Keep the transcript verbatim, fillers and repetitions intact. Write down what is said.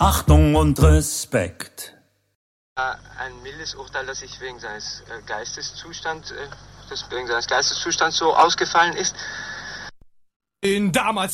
Achtung und Respekt. Ein mildes Urteil, das sich wegen seines Geisteszustands, das wegen seines Geisteszustands so ausgefallen ist. In damals